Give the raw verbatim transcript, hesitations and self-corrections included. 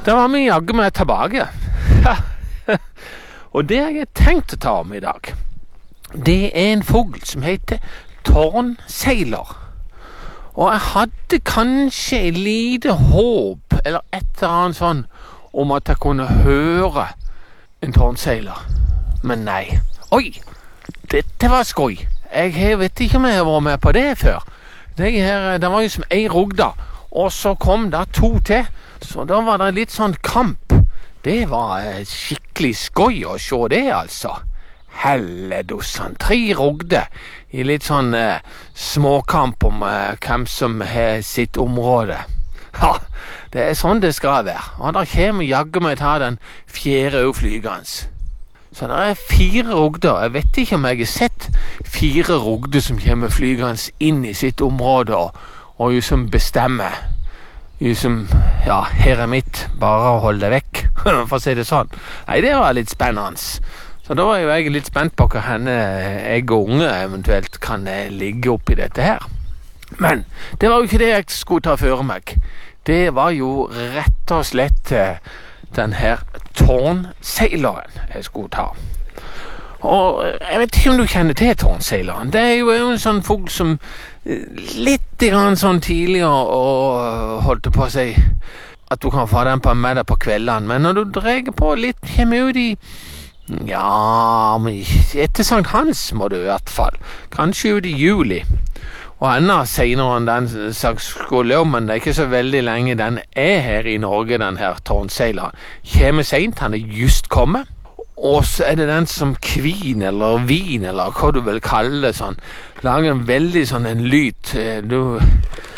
Da var vi jaggu med tilbake. Og det jeg har tenkt å ta om i dag, det er en fugl som heter tårnseiler. Og jeg hadde kanskje et lite håp, eller et eller annet sånn, om at jeg kunne høre en tårnseiler. Men nei. Oi, dette var skoj. Jeg vet ikke om jeg har vært med på det før. Det, her, det var jo som ei rugda, og så kom det to til. Så da var det litt sånn kamp. Det var skikkelig skoj å se det, altså. Helledossan, tre rugder i litt sånn eh, småkamp om eh, hvem som har sitt område. Ja, det er sånn det skal være. Og da kommer jaggu meg ta den fjerde flygans. Så det er fire rugder. Jeg vet ikke om jeg har sett fire rugder som kommer flygans inn i sitt område og, og jo som bestemmer. Jo som, ja, her er mitt, bare å holde det vekk, for å si det sånn. Nei, det var litt spennende. Så da var jo jeg litt spent på hva henne jeg og unge eventuelt kan ligge oppi dette her. Men det var jo ikke det jeg skulle ta føre meg. Det var jo rett og slett den her tårnseileren jeg skulle ta. Og jeg vet ikke om du kjenner til tårnseileren. Det er jo en sånn fugl som litt grann sånn tidligere og holdt på å si at du kan få den på med deg på kveldene. Men når du dreier på litt, kommer ut i ja, men etter Sankt Hans må du i hvert fall. Kanskje ut i juli. Og enda senere enn den slags skulle jo, men det er ikke så veldig lenge den er her i Norge, den her tårnseileren. Kommer sent, han er just kommet. Og så er det den som kvin eller vin eller hva du vil kalle det sånn. Lager en veldig sånn en lyd. Du